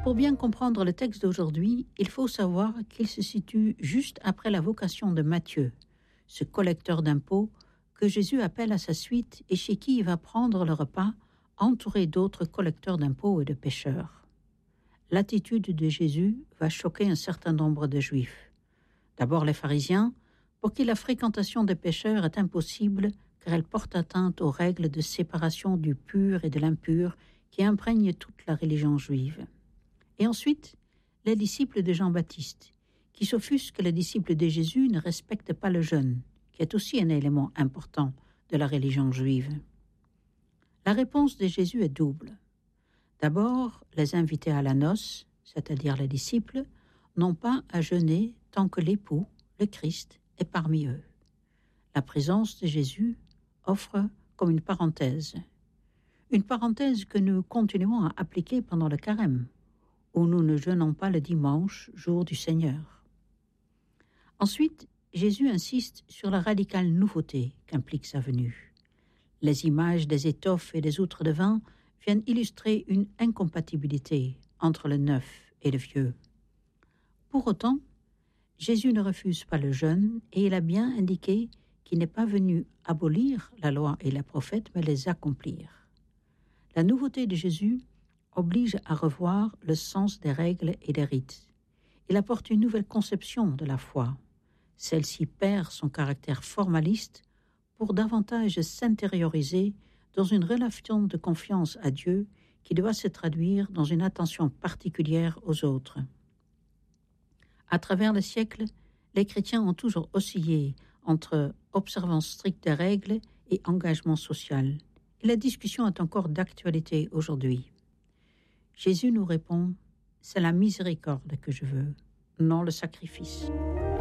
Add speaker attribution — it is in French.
Speaker 1: Pour bien comprendre le texte d'aujourd'hui, il faut savoir qu'il se situe juste après la vocation de Matthieu, ce collecteur d'impôts que Jésus appelle à sa suite et chez qui il va prendre le repas, entouré d'autres collecteurs d'impôts et de pécheurs. L'attitude de Jésus va choquer un certain nombre de Juifs. D'abord les pharisiens, pour qui la fréquentation des pécheurs est impossible car elle porte atteinte aux règles de séparation du pur et de l'impur qui imprègnent toute la religion juive. Et ensuite, les disciples de Jean-Baptiste, qui s'offusquent que les disciples de Jésus ne respectent pas le jeûne, qui est aussi un élément important de la religion juive. La réponse de Jésus est double. D'abord, les invités à la noce, c'est-à-dire les disciples, n'ont pas à jeûner tant que l'époux, le Christ, est parmi eux. La présence de Jésus offre comme une parenthèse que nous continuons à appliquer pendant le carême, où nous ne jeûnons pas le dimanche, jour du Seigneur. Ensuite, Jésus insiste sur la radicale nouveauté qu'implique sa venue. Les images des étoffes et des outres de vin viennent illustrer une incompatibilité entre le neuf et le vieux. Pour autant, Jésus ne refuse pas le jeûne et il a bien indiqué qu'il n'est pas venu abolir la loi et les prophètes, mais les accomplir. La nouveauté de Jésus oblige à revoir le sens des règles et des rites. Il apporte une nouvelle conception de la foi. Celle-ci perd son caractère formaliste pour davantage s'intérioriser dans une relation de confiance à Dieu qui doit se traduire dans une attention particulière aux autres. À travers les siècles, les chrétiens ont toujours oscillé entre observance stricte des règles et engagement social. Et la discussion est encore d'actualité aujourd'hui. Jésus nous répond, c'est la miséricorde que je veux, non le sacrifice.